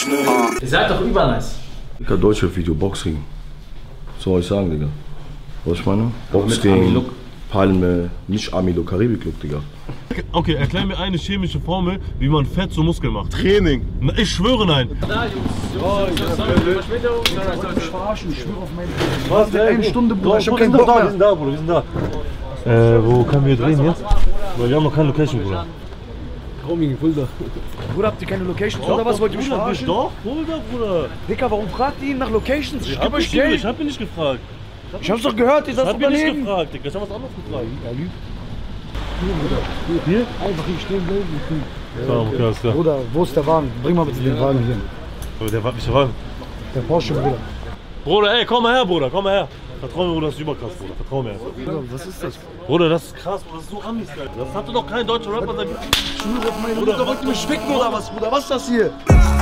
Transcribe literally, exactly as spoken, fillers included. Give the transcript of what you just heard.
Ihr seid doch übernice. Digga, Deutschrap-Video, Boxring. Was soll ich sagen, Digga? Was ich meine? Boxring, Palme, nicht Amilo, Karibik-Look, Digga. Okay, erklär mir eine chemische Formel, wie man Fett zu Muskeln macht. Training. Na, ich schwöre, nein. Da, Jungs. Jungs, Ich verarschen, ich schwöre auf mein Leben. Was denn? Eine Stunde, Bruder, ich hab Wir keinen sind Bock da, wir mehr. sind da, Bruder, wir sind da. Äh, wo können wir drehen jetzt? Weil wir haben noch keine Location, Bruder. Roaming, Fulda. Bruder, habt ihr keine Locations oder was? Wollt ihr mich verarschen? Doch, Fulda, Bruder. Dicker, warum fragt ihr ihn nach Locations? Ich Ich geb hab, euch nicht, Geld. ich hab ihn nicht gefragt. Ich hab's doch gehört, ihr Ich seid hab ihn nicht Unternehmen. gefragt, Digga. Ich hab was anderes gefragt. Er lügt. Hier? Einfach hier stehen bleiben. Ja, okay, alles klar. Bruder, wo ist der Wagen? Bring mal bitte den Wagen hier. Aber der war nicht Wagen. Der Porsche, Bruder. Bruder, ey, komm mal her, Bruder, komm mal her. Vertrau mir, Bruder, das ist überkrass, Bruder. Vertrau mir. Bruder, was ist das? Bruder, das ist krass, Bruder, das ist so Amis, Alter. Das hatte doch kein deutscher Rapper seit. Ich schwöre auf meine Mutter, wollt ihr mich ficken oder was, Bruder? Was ist das hier?